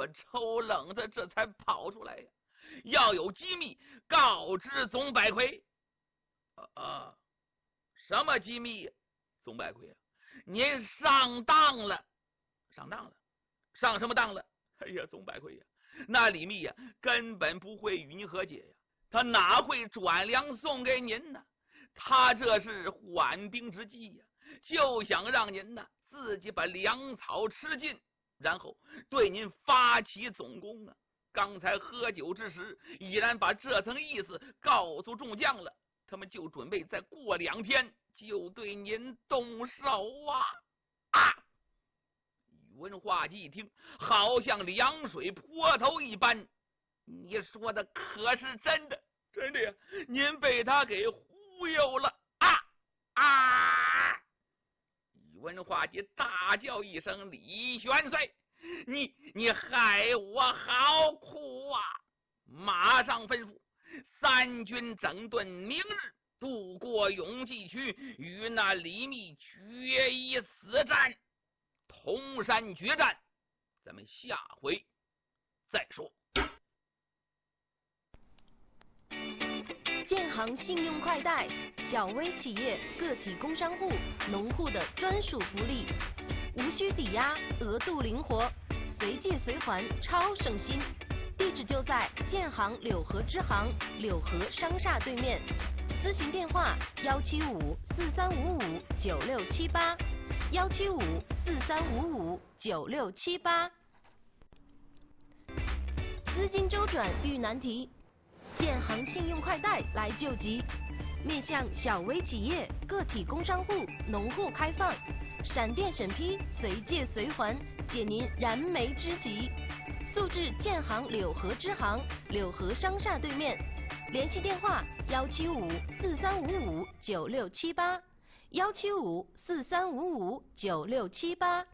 我抽冷子这才跑出来呀！要有机密，告知总百魁。什么机密呀？总百魁啊，您上当了，上当了，上什么当了？哎呀，总百魁呀，那李密呀根本不会与您和解呀，他哪会转粮送给您呢？他这是缓兵之计呀，就想让您呢自己把粮草吃尽，然后对您发起总攻啊！刚才喝酒之时，已然把这层意思告诉众将了，他们就准备再过2天就对您动手啊！宇文化及一听，好像凉水泼头一般。你说的可是真的？真的呀！您被他给忽悠了啊！宇文化及大叫一声：“李玄帅，你害我好苦啊！”马上吩咐3军整顿，明日渡过永济区，与那李密决一死战，铜山决战。咱们下回再说。 建行信用快贷，小微企业、个体工商户、农户的专属福利，无需抵押，额度灵活，随借随还，超省心。地址就在建行柳河支行柳河商厦对面，咨询电话175-4355-9678，175-4355-9678。资金周转遇难题，建行信用快贷来救急，面向小微企业、个体工商户、农户开放，闪电审批，随借随还，解您燃眉之急。速至建行柳河支行柳河商厦对面，联系电话175-4355-9678，175-4355-9678。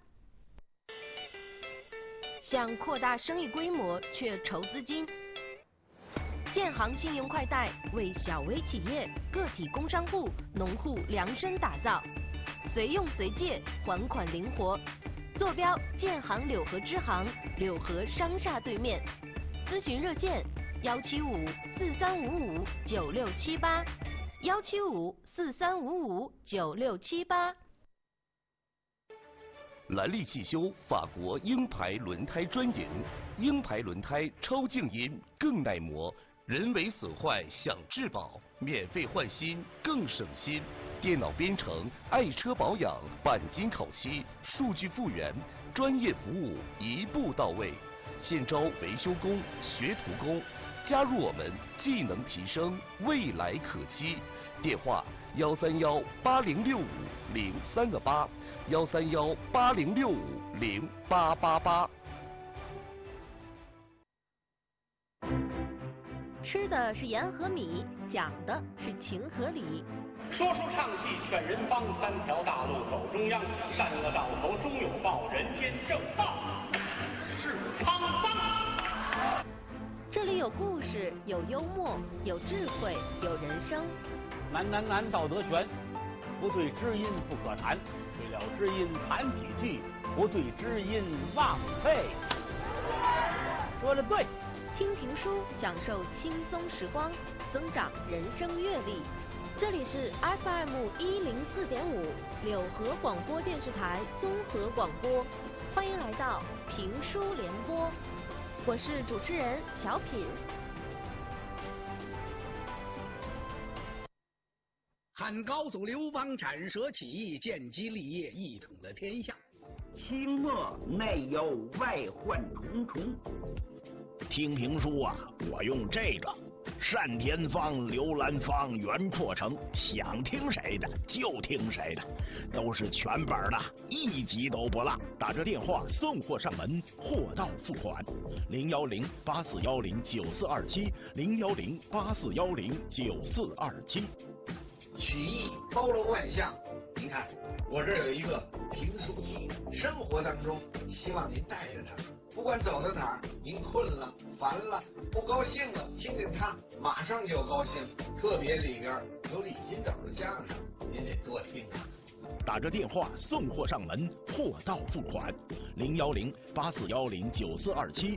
想扩大生意规模却筹资金，建行信用快贷为小微企业、个体工商户、农户量身打造，随用随借，还款灵活。坐标建行柳河支行柳河商厦对面，咨询热线175-4355-9678，175-4355-9678。 兰利汽修法国鹰牌轮胎专营，鹰牌轮胎超静音，更耐磨，人为损坏享质保，免费换新更省心。电脑编程，爱车保养，钣金烤漆，数据复原，专业服务一步到位。现招维修工、学徒工，加入我们，技能提升，未来可期。电话131-8065-038，131-8065-0888。 吃的是盐和米，讲的是情和理。 说书唱戏劝人方，3条大路走中央，善恶到头终有报，人间正道是沧桑。 这里有故事，有幽默，有智慧，有人生。 难，道德全，不对知音不可谈，对了知音谈几句，不对知音忘废。说得对。 听评书，享受轻松时光，增长人生阅历。这里是 FM104.5 柳河广播电视台综合广播，欢迎来到评书联播，我是主持人小品。 汉高祖刘邦斩蛇起义，建基立业，一统了天下。 清末内忧外患重重。 听评书啊，我用这个单田芳、刘兰芳、袁阔成，想听谁的就听谁的，都是全本的，一集都不落。打这电话送货上门，货到付款。010-8410-9427，010-8410-9427。 曲艺包罗万象，您看我这有一个评书机，生活当中希望您带着它，不管走到哪儿，您困了、烦了、不高兴了，听听它，马上就高兴。特别里边有李金斗的相声，您得多听啊。 打着电话送货上门，货到付款。010-8410-9427